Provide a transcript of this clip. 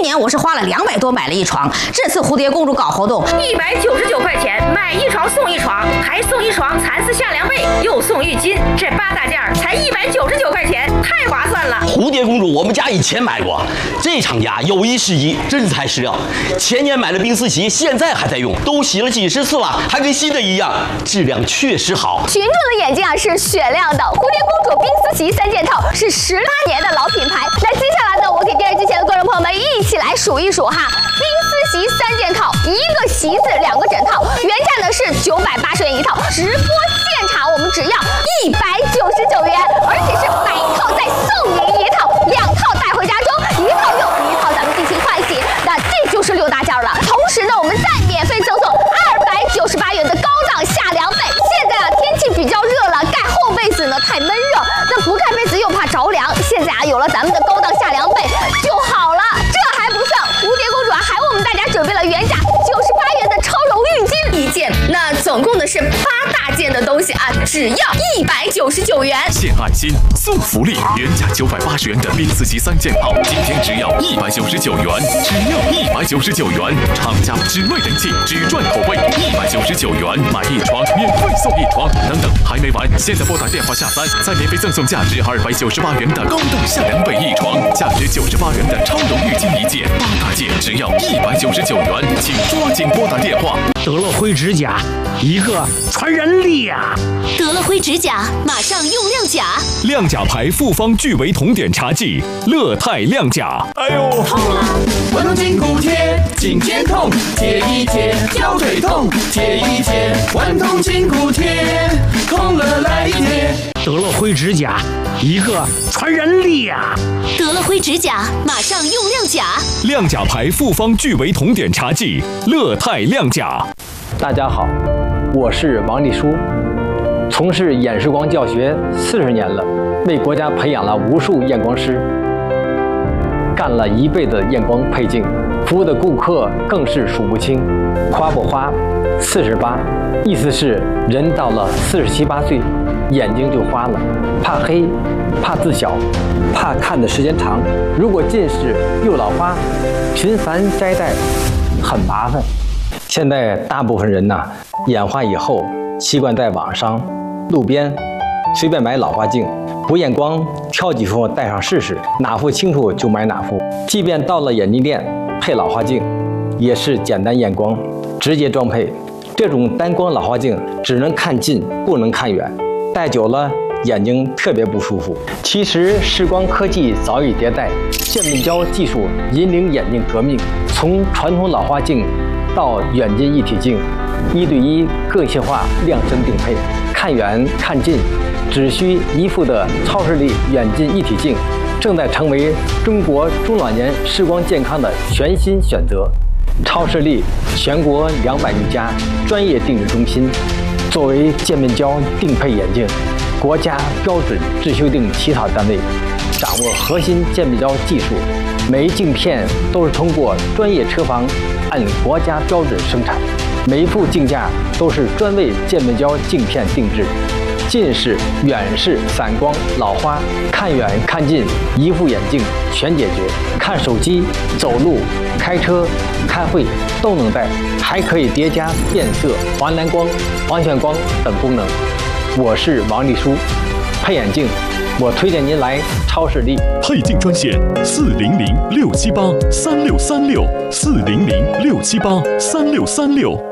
去年我是花了200多买了一床，这次蝴蝶公主搞活动 ，199块钱买一床送一床，还送一床蚕丝夏凉被，又送浴巾，这8大件才199块钱，太划算了。 蝴蝶公主我们家以前买过，这厂家有一是一，真材实料。前年买的冰丝洗，现在还在用，都洗了几十次了，还跟新的一样，质量确实好。 群众的眼睛啊是雪亮的，蝴蝶公主冰丝洗3件套是18年的老品牌。来，接下来呢，我给电视机前的观众朋友们一起来数一数哈，冰丝洗3件套，1个席子2个枕套，原价呢是980元一套，直播现场我们只要199元，而且是买一套再送您一套，2套带回家中，1套用1套咱们进行换洗，那这就是6大件了。同时呢，我们再免费赠送298元的高档夏凉被。现在啊天气比较热了，盖厚被子呢太闷热，那不盖被子又怕着凉，现在啊有了咱们的高档夏凉被就好了。这还不算，蝴蝶公主啊还为我们大家准备了原价98元的超柔浴巾1件，那总共的是8大件的东西啊，只要199元。 献爱心送福利，原价980元的冰丝洗3件套，今天只要199元，只要199元。厂家只卖人气，只赚口碑，199元买一床免费送一床，等等还没完，现在拨打电话下单，再免费赠送价值298元的高档夏凉被一床，价值98元的超柔浴巾1件，8大件只要199元，请抓紧拨打电话。 德乐辉指甲，一个传人力呀！ 德乐辉指甲，马上用亮甲。 亮甲牌复方聚维酮碘茶剂，乐泰亮甲。 哎呦，痛啊！关东筋骨贴，颈肩痛，贴一贴；腰腿痛，贴一贴。关东筋骨贴，痛了来一贴。 德乐辉指甲，一个传人力呀！ 德乐辉指甲，马上用亮甲。 亮甲牌复方聚维酮碘茶剂，乐泰亮甲。 大家好，我是王立书，从事演示光教学40年了，为国家培养了无数验光师，干了一辈子验光配镜，服务的顾客更是数不清。夸不花48，意思是人到了47、8岁，眼睛就花了，怕黑，怕字小，怕看的时间长。如果近视又老花，频繁摘戴很麻烦。现在大部分人呢，眼花以后习惯在网上、路边随便买老花镜，不验光，挑几副戴上试试，哪副清楚就买哪副。即便到了眼镜店配老花镜，也是简单验光，直接装配。这种单光老花镜只能看近，不能看远，戴久了眼睛特别不舒服。其实视光科技早已迭代，渐变焦技术引领眼镜革命，从传统老花镜到远近一体镜，1对1个性化量身定配，看远看近只需1副的超视力远近一体镜，正在成为中国中老年视光健康的全新选择。超视力全国200余家专业定制中心，作为渐变焦定配眼镜国家标准制修订起草单位，掌握核心渐变焦技术，每一镜片都是通过专业车房按国家标准生产，每一副镜架都是专为渐变焦镜片定制。近视、远视、散光、老花，看远看近1副眼镜全解决。看手机、走路、开车、开会都能戴，还可以叠加变色、黄蓝光、黄旋光等功能。我是王立书，配眼镜我推荐您来超视力。 配镜专线400-678-3636，400-678-3636。